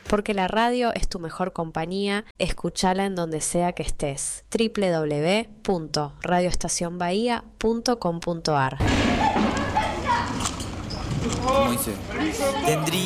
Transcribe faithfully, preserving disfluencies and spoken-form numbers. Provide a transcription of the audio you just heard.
Porque la radio es tu mejor compañía, escúchala en donde sea que estés. doble u doble u doble u punto radio estación bahía punto com punto a r. Moisés, tendría